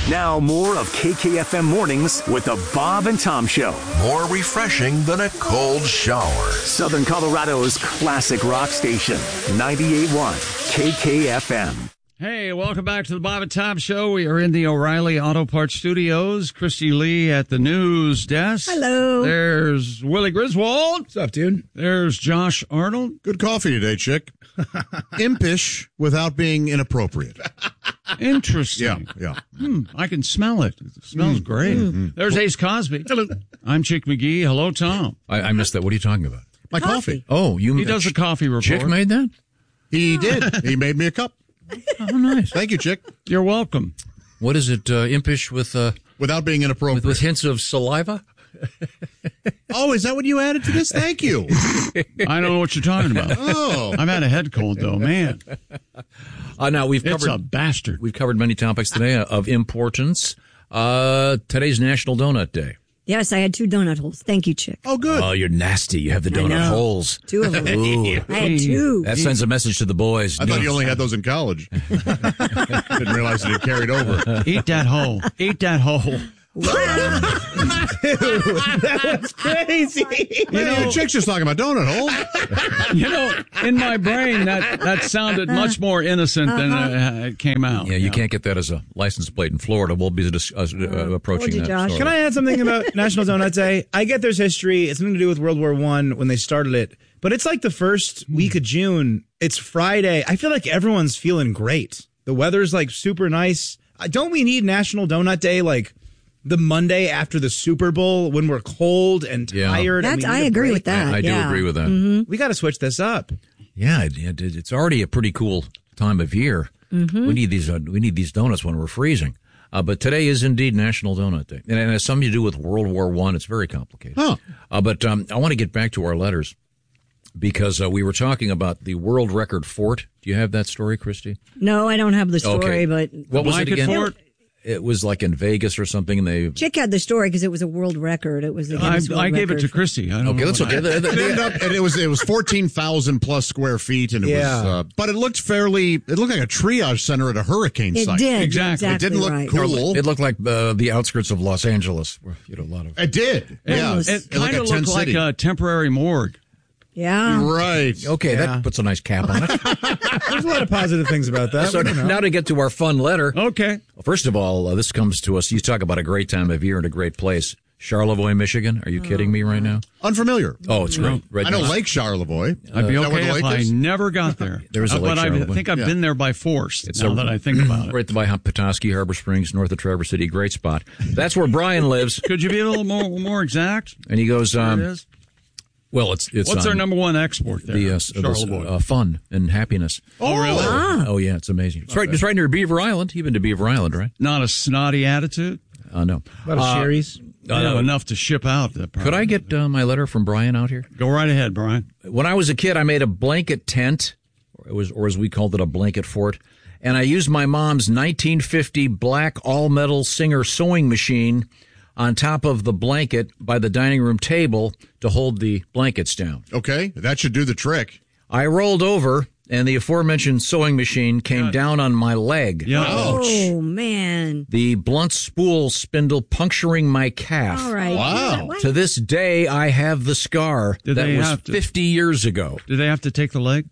Now more of KKFM Mornings with the Bob and Tom Show. More refreshing than a cold shower. Southern Colorado's classic rock station, 98.1 KKFM. Hey, welcome back to the Bob and Tom Show. We are in the O'Reilly Auto Parts Studios. Christy Lee at the news desk. Hello. There's Willie Griswold. What's up, dude? There's Josh Arnold. Good coffee today, chick. Impish without being inappropriate. Interesting. Yeah. I can smell it. It smells great. There's Ace Cosby. Hello. I'm Chick McGee. Hello, Tom. I missed that. What are you talking about? My coffee. Oh, He does a coffee report. Chick made that? He did. He made me a cup. Oh, nice. Thank you, chick. You're welcome. What is it, impish with... Without being inappropriate. with hints of saliva? Oh, is that what you added to this? Thank you. I don't know what you're talking about. Oh. I've had a head cold, though, man. Now, we've It's covered... a bastard. We've covered many topics today of importance. Today's National Donut Day. Yes, I had 2 donut holes. Thank you, Chick. Oh, good. Oh, you're nasty. You have the donut know. holes. 2 of them. Ooh. I had 2. That sends a message to the boys. I thought you only had those in college. Didn't realize that it carried over. Eat that hole. Eat that hole. That was crazy. You know, chick's just talking about donut hole. You know, in my brain, that sounded much more innocent than it came out. Yeah, you can't get that as a license plate in Florida. We'll be approaching you, that. Josh. shortly. Can I add something about National Donut Day? I get there's history. It's something to do with World War I when they started it. But it's like the first week of June. It's Friday. I feel like everyone's feeling great. The weather's like super nice. Don't we need National Donut Day like the Monday after the Super Bowl when we're cold and tired? I agree with that. I do agree with that. Mm-hmm. We got to switch this up. Yeah, it's already a pretty cool time of year. Mm-hmm. We need these donuts when we're freezing. But today is indeed National Donut Day, and it has something to do with World War I. It's very complicated. Huh. But I want to get back to our letters because we were talking about the world record fort. Do you have that story, Christy? No, I don't have the story, Okay. but What was it Blanket again? fort? It was like in Vegas or something, and they. Chick had the story because it was a world record. It was the Guinness World I gave it Record. to Christy. I don't Okay, know that's what okay. I- It ended up, and it was 14,000 plus square feet, and it was, but it looked it looked like a triage center at a hurricane It site. did. Exactly. It didn't look right. cool. It looked like the outskirts of Los Angeles, where a lot of. It did. Yeah. was- It It looked kind of like a tent looked like city. a temporary morgue. Yeah. Right. Okay, that puts a nice cap on it. There's a lot of positive things about that. So You know. now to get to our fun letter. Okay. Well, first of all, this comes to us. You talk about a great time of year and a great place. Charlevoix, Michigan. Are you kidding me right now? Unfamiliar. Oh, it's great. Right I know next- Lake Charlevoix. I'd be Is that where okay the if lake I is? never got there. There is a Lake But I Charlevoix. think I've Yeah. been there by force. It's now a- that I think about it. Right by Petoskey, Harbor Springs, north of Traverse City. Great spot. That's where Brian lives. Could you be a little more exact? And he goes, It is? well, it's What's their number one export there? the Charlevoix. fun and happiness. Oh, really? Oh, yeah, it's amazing. It's right near Beaver Island. You've been to Beaver Island, right? Not a snotty attitude? No. A lot of Sherry's. No, enough to ship out. Could I get my letter from Brian out here? Go right ahead, Brian. When I was a kid, I made a blanket tent, or as we called it, a blanket fort, and I used my mom's 1950 black all-metal Singer sewing machine on top of the blanket by the dining room table to hold the blankets down. Okay, that should do the trick. I rolled over, and the aforementioned sewing machine came down on my leg. Yeah. Oh, man. The blunt spool spindle puncturing my calf. All right. Wow. What? To this day, I have the scar Did that they was have to- 50 years ago. Did they have to take the leg?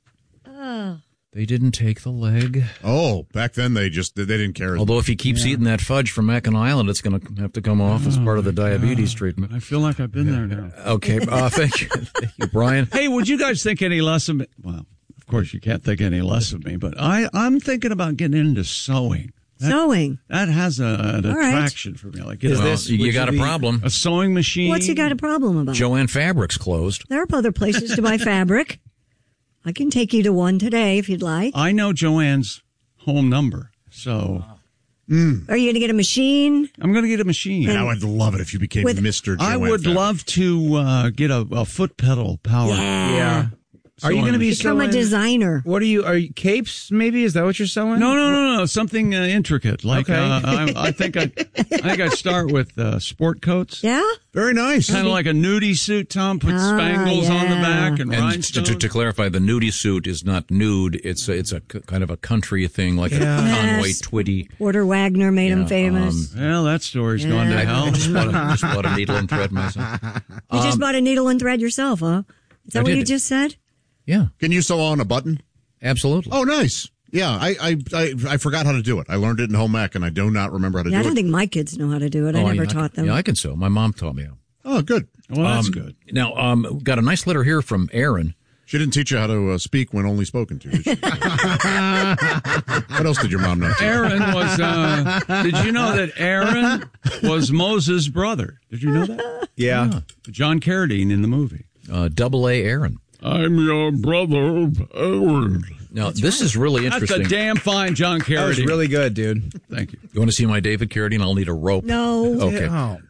They didn't take the leg. Oh, back then they didn't care. Although if he keeps eating that fudge from Mackinac Island, it's going to have to come off as part of the diabetes treatment. I feel like I've been there now. Okay, thank you, Brian. Hey, would you guys think any less of me? Well, of course you can't think any less of me, but I'm thinking about getting into sewing. Sewing. That has an All right. attraction for me. Like, Is know, this- You Which got a would be- problem. a sewing machine. What's he got a problem about? Joanne Fabric's closed. There are other places to buy fabric. I can take you to one today if you'd like. I know Joanne's home number, so Are you going to get a machine? I'm going to get a machine. And I would love it if you became With- Mr. I Joanne would Fabric. love to get a foot pedal power. Yeah. Are you going to be Become sewing? a designer. What are you capes? Maybe is that what you're sewing? No. Something intricate. Like Okay. I think I'd start with sport coats. Yeah? Very nice. Kind of like a nudie suit, Tom. Put spangles on the back and And rhinestones. to clarify, the nudie suit is not nude. It's a kind of a country thing, like a Yes. Conway Twitty. Porter Wagner made him famous. Well, that story's gone to hell. I just bought a needle and thread myself. You just bought a needle and thread yourself, huh? Is that I what you did. just said? Yeah, Can you sew on a button? absolutely. Oh, nice. Yeah, I forgot how to do it. I learned it in home ec, and I do not remember how to Yeah, I do don't it. think my kids know how to do it. I never taught them. Yeah, I can sew. My mom taught me how. Oh, good. Well, that's good. Now, got a nice letter here from Aaron. She didn't teach you how to speak when only spoken to. Did she? What else did your mom know? Aaron was. Did you know that Aaron was Moses' brother? Did you know that? Yeah. John Carradine in the movie. Double A Aaron. I'm your brother, Aaron. Now, this is really That's interesting. a damn fine John Carradine. That was really good, dude. Thank you. You want to see my David Carradine? I'll need a rope. No. Okay.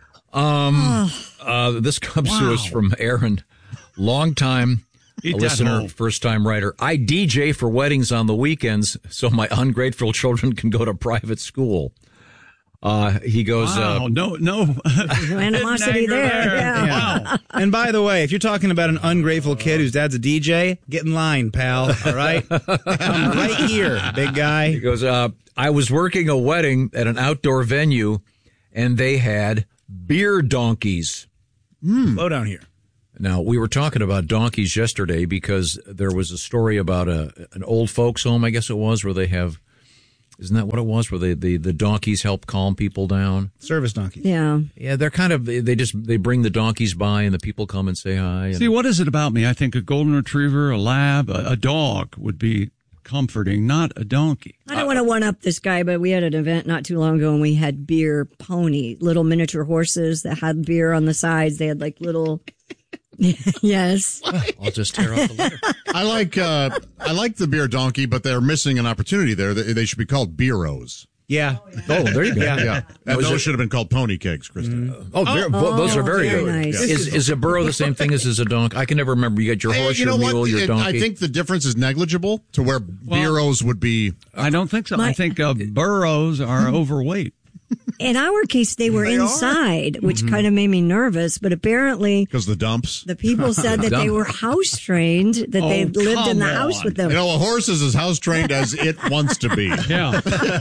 Oh. This comes to us from Aaron, long time Eat that listener, hole. first time writer. I DJ for weddings on the weekends so my ungrateful children can go to private school. He goes, Wow, no Animosity anger there. Yeah. Wow. And by the way, if you're talking about an ungrateful kid whose dad's a DJ, get in line, pal. All right? I'm right here, big guy. he goes, I was working a wedding at an outdoor venue and they had beer donkeys. Slow down here. Now, we were talking about donkeys yesterday because there was a story about an old folks home, I guess it was, where they have, isn't that what it was, where the donkeys help calm people down? Service donkey. Yeah. Yeah, they're kind of, they bring the donkeys by and the people come and say hi. And See, what is it about me? I think a golden retriever, a lab, a dog would be comforting, not a donkey. I don't want to one up this guy, but we had an event not too long ago and we had beer pony, little miniature horses that had beer on the sides. They had like little. Yes. I'll just tear off the letter. I like the beer donkey, but they're missing an opportunity there. They should be called beeros. Yeah. Oh, there you go. Yeah, and those should have been called pony kegs, Krista. Those are very very good. nice. Is a burro the same thing as a donkey? I can never remember. You got your horse, You know your mule, what? your donkey. I think the difference is negligible to where beeros would be. I don't think so. I think burros are overweight. In our case, they were inside, which kind of made me nervous, but apparently Because the dumps. the people said that they were house trained, that they lived in the come house on. with them. You know, a horse is as house trained as it wants to be. Yeah.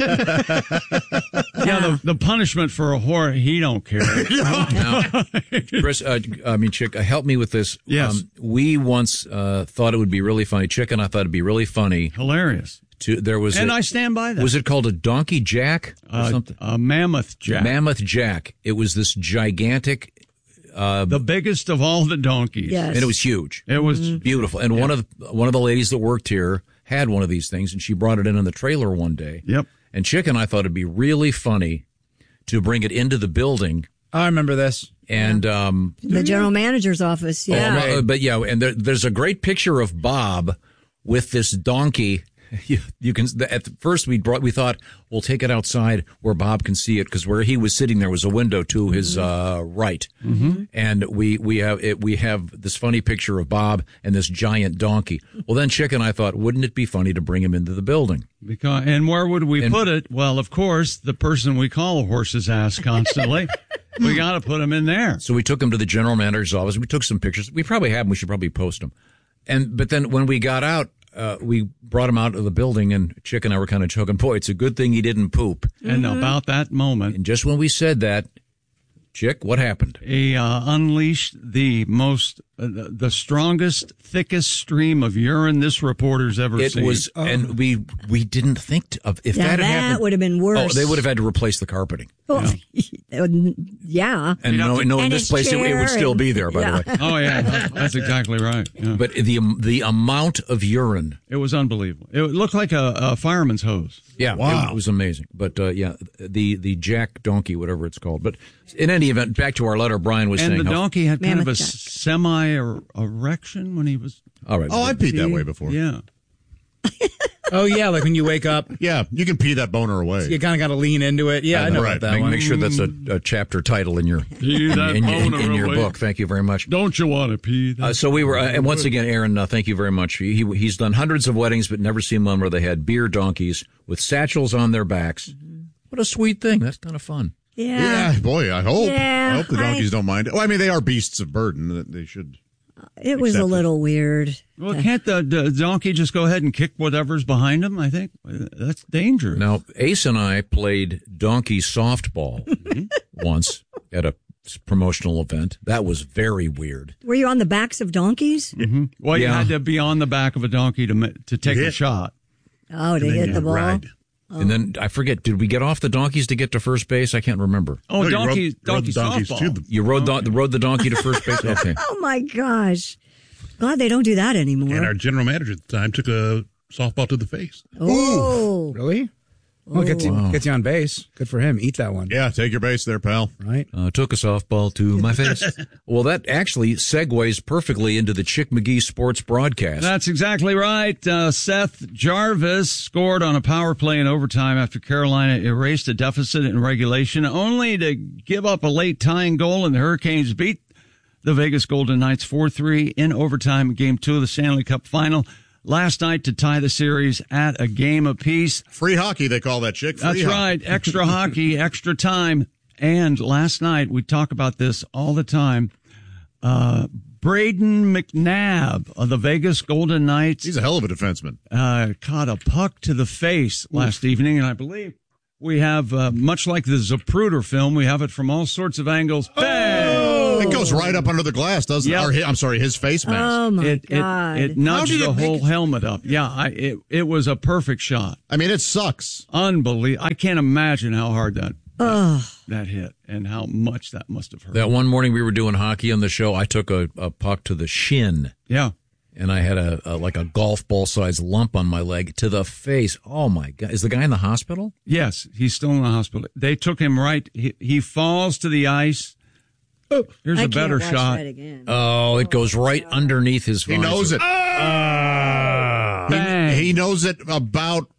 Yeah, the punishment for a whore, he don't care. Chris, Chick, help me with this. Yes. We once thought it would be really funny. Chick and I thought it'd be really funny. Hilarious. I stand by that. Was it called a donkey jack or something? A mammoth jack. Mammoth jack. It was this gigantic, the biggest of all the donkeys. Yes. and it was huge. It was Beautiful. And one of the ladies that worked here had one of these things, and she brought it in the trailer one day. Yep. And Chick and I thought it'd be really funny to bring it into the building. I remember this. And The general manager's office. Yeah. and there's a great picture of Bob with this donkey. You can. At first, we thought we'll take it outside where Bob can see it, because where he was sitting there was a window to his right, and we have this funny picture of Bob and this giant donkey. Well, then Chick and I thought, wouldn't it be funny to bring him into the building? and where would we put it? Well, of course, the person we call a horse's ass constantly. We got to put him in there. So we took him to the general manager's office. We took some pictures. We probably have them. We should probably post them. But then when we got out, we brought him out of the building, and Chick and I were kind of joking, boy, it's a good thing he didn't poop. And about that moment, And just when we said that, Chick, what happened? he unleashed the the strongest, thickest stream of urine this reporter's ever It seen. was, and we didn't think of if Yeah, that had that happened. would have been worse. Oh, they would have had to replace the carpeting. Well, yeah. And no, in And this his place it chair would still and- be there. By the way, Oh yeah, that's exactly right. Yeah. but the amount of urine, It was unbelievable. It looked like a fireman's hose. yeah, Wow. it was amazing. But the jack donkey, whatever it's called. But in any event, back to our letter. Brian was And saying, the donkey had kind of a Mammoth jack. semi-erection when he was. all right, Oh, I peed that way before. Yeah. Oh, yeah, like when you wake up. Yeah, you can pee that boner away. You kind of got to lean into it. Yeah, I know about that one. Make sure that's a chapter title in your book. Thank you very much. Don't you want to pee? So we were, and once again, Aaron, thank you very much. He's done hundreds of weddings, but never seen one where they had beer donkeys with satchels on their backs. What a sweet thing. That's kind of fun. Yeah. Boy, I hope. Yeah, I hope the donkeys don't mind it. Well, I mean, they are beasts of burden. They should. It was a little weird. Well, can't the donkey just go ahead and kick whatever's behind him? I think that's dangerous. Now, Ace and I played donkey softball once at a promotional event. That was very weird. Were you on the backs of donkeys? Mm-hmm. Well, you had to be on the back of a donkey to take a shot. Oh, to hit the ball? Ride. And then I forget, did we get off the donkeys to get to first base? I can't remember. Oh, donkey donkeys softball. too. You rode the donkey to first base? Okay. Oh, my gosh. Glad they don't do that anymore. And our general manager at the time took a softball to the face. Oh. Really? Well, gets you on base. Good for him. Eat that one. Yeah, take your base there, pal. Right? Took a softball to my face. Well, that actually segues perfectly into the Chick McGee Sports broadcast. That's exactly right. Seth Jarvis scored on a power play in overtime after Carolina erased a deficit in regulation, only to give up a late tying goal, and the Hurricanes beat the Vegas Golden Knights 4-3 in overtime in Game 2 of the Stanley Cup Final last night to tie the series at a game apiece. Free hockey, they call that, Chick. That's right. Extra hockey, extra time. And last night, we talk about this all the time. Braden McNabb of the Vegas Golden Knights. He's a hell of a defenseman. Caught a puck to the face last evening, and I believe we have, much like the Zapruder film, we have it from all sorts of angles. Bang! It goes right up under the glass, doesn't it? I'm sorry, his face mask. Oh, my God. It nudged the whole helmet up. Yeah, it was a perfect shot. I mean, it sucks. Unbelievable. I can't imagine how hard that hit and how much that must have hurt. That one morning we were doing hockey on the show, I took a puck to the shin. Yeah. And I had a golf ball sized lump on my leg to the face. Oh my God. Is the guy in the hospital? Yes, he's still in the hospital. They took him right. He falls to the ice. Oh, here's a better shot. Oh, it goes right underneath his visor. He knows it. He knows it about,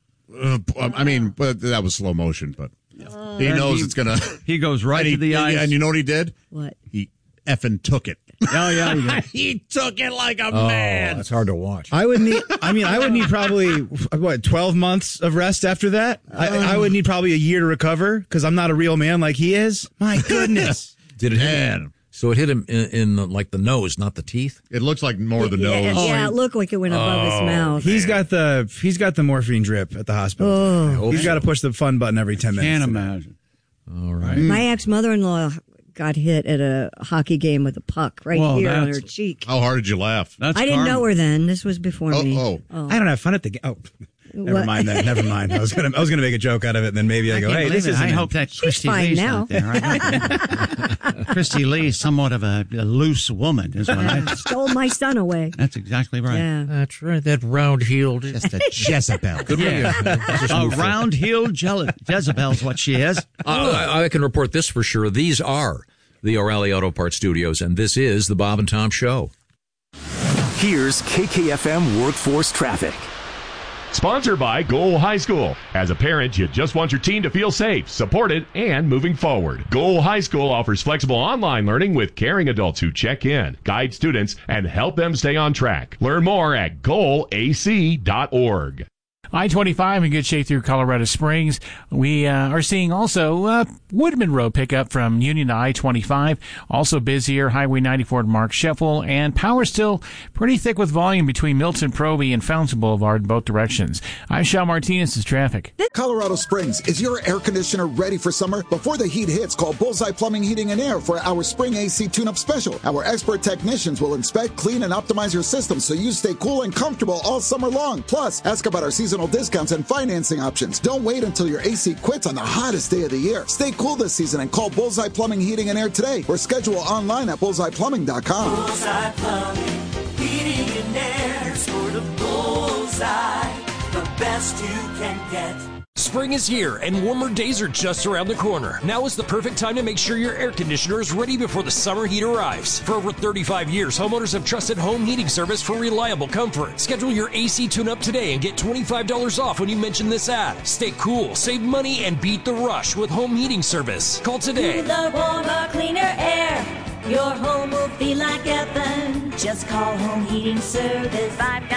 but that was slow motion, but he knows it's going to. He goes right to the ice. And you know what he did? What? He effing took it. Oh, yeah, he did. He took it like a man. That's hard to watch. I would need probably 12 months of rest after that. I would need probably a year to recover because I'm not a real man like he is. My goodness. Did it hit him? So it hit him in the nose, not the teeth? It looks like more the nose. Yeah, it looked like it went above his mouth. He's got the morphine drip at the hospital. He's got to push the fun button every 10 minutes. Can't imagine. All right. My ex-mother-in-law got hit at a hockey game with a puck here on her cheek. How hard did you laugh? I didn't know her then. This was before me. I don't have fun at the game. Oh. Never mind then. Never mind. I was gonna make a joke out of it, and then maybe I go, "Hey, this is." I hope that Christy Lee's not there. Christy Lee's somewhat of a loose woman, is what I stole my son away. That's exactly right. Yeah. That's right. That round-heeled, just a Jezebel. A round-heeled Jezebel's what she is. I can report this for sure. These are the O'Reilly Auto Parts Studios, and this is the Bob and Tom Show. Here's KKFM Workforce Traffic. Sponsored by Goal High School. As a parent, you just want your teen to feel safe, supported, and moving forward. Goal High School offers flexible online learning with caring adults who check in, guide students, and help them stay on track. Learn more at goalac.org. I-25 in good shape through Colorado Springs. We are seeing also Woodman Road pickup from Union to I-25. Also busier, Highway 94 to Mark Sheffel. And power still pretty thick with volume between Milton Proby and Fountain Boulevard in both directions. I'm Shal Martinez's traffic. Colorado Springs, is your air conditioner ready for summer? Before the heat hits, call Bullseye Plumbing, Heating, and Air for our Spring AC Tune-Up Special. Our expert technicians will inspect, clean, and optimize your system so you stay cool and comfortable all summer long. Plus, ask about our seasonal discounts and financing options. Don't wait until your AC quits on the hottest day of the year. Stay cool this season and call Bullseye Plumbing, Heating, and Air today or schedule online at bullseyeplumbing.com. Bullseye Plumbing, Heating, and Air, sort of bullseye, the best you can get. Spring is here, and warmer days are just around the corner. Now is the perfect time to make sure your air conditioner is ready before the summer heat arrives. For over 35 years, homeowners have trusted Home Heating Service for reliable comfort. Schedule your AC tune-up today and get $25 off when you mention this ad. Stay cool, save money, and beat the rush with Home Heating Service. Call today. Cooler, warmer, cleaner air. Your home will feel like heaven. Just call Home Heating Service.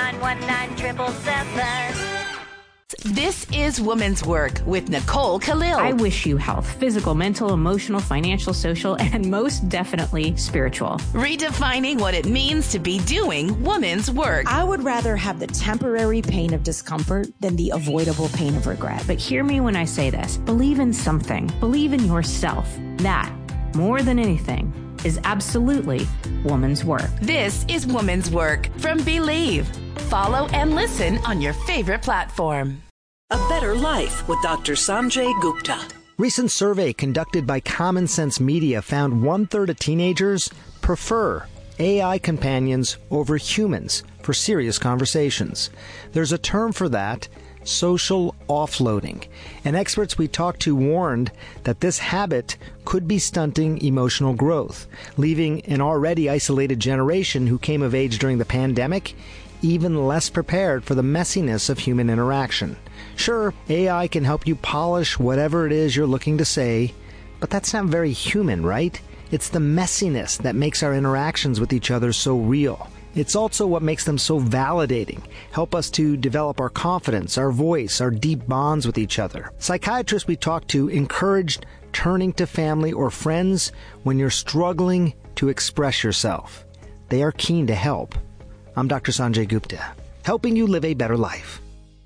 5919-777. This is Woman's Work with Nicole Khalil. I wish you health, physical, mental, emotional, financial, social, and most definitely spiritual. Redefining what it means to be doing woman's work. I would rather have the temporary pain of discomfort than the avoidable pain of regret. But hear me when I say this. Believe in something. Believe in yourself. That, more than anything, is absolutely woman's work. This is Woman's Work from Believe. Follow and listen on your favorite platform. A Better Life with Dr. Sanjay Gupta. Recent survey conducted by Common Sense Media found 1/3 of teenagers prefer AI companions over humans for serious conversations. There's a term for that, social offloading. And experts we talked to warned that this habit could be stunting emotional growth, leaving an already isolated generation who came of age during the pandemic even less prepared for the messiness of human interaction. Sure, AI can help you polish whatever it is you're looking to say, but that's not very human, right? It's the messiness that makes our interactions with each other so real. It's also what makes them so validating, help us to develop our confidence, our voice, our deep bonds with each other. Psychiatrists we talked to encouraged turning to family or friends when you're struggling to express yourself. They are keen to help. I'm Dr. Sanjay Gupta, helping you live a better life.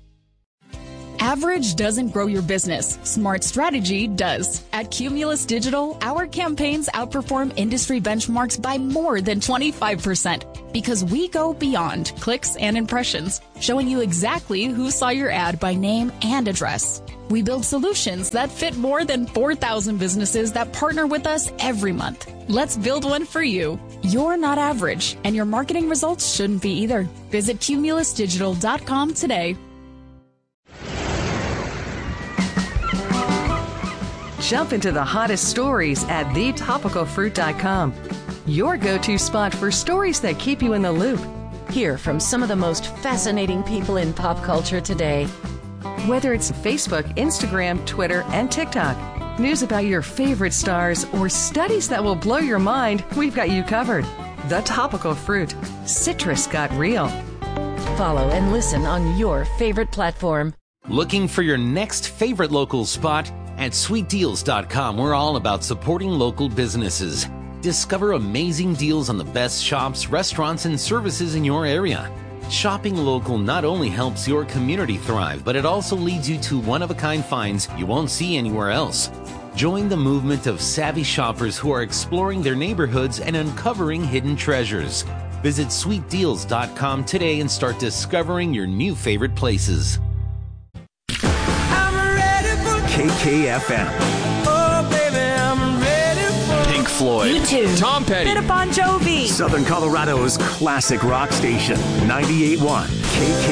Average doesn't grow your business. Smart strategy does. At Cumulus Digital, our campaigns outperform industry benchmarks by more than 25% because we go beyond clicks and impressions, showing you exactly who saw your ad by name and address. We build solutions that fit more than 4,000 businesses that partner with us every month. Let's build one for you. You're not average, and your marketing results shouldn't be either. Visit cumulusdigital.com today. Jump into the hottest stories at thetopicalfruit.com. Your go-to spot for stories that keep you in the loop. Hear from some of the most fascinating people in pop culture today. Whether it's Facebook, Instagram, Twitter, and TikTok, news about your favorite stars, or studies that will blow your mind, we've got you covered. The Topical Fruit. Citrus got real. Follow and listen on your favorite platform. Looking for your next favorite local spot? At sweetdeals.com, we're all about supporting local businesses. Discover amazing deals on the best shops, restaurants, and services in your area. Shopping local not only helps your community thrive, but it also leads you to one-of-a-kind finds you won't see anywhere else. Join the movement of savvy shoppers who are exploring their neighborhoods and uncovering hidden treasures. Visit sweetdeals.com today and start discovering your new favorite places. KKFM. Oh, baby, I'm ready for Pink Floyd. U2. Tom Petty. Bit of Bon Jovi. Southern Colorado's classic rock station, 98.1 KK.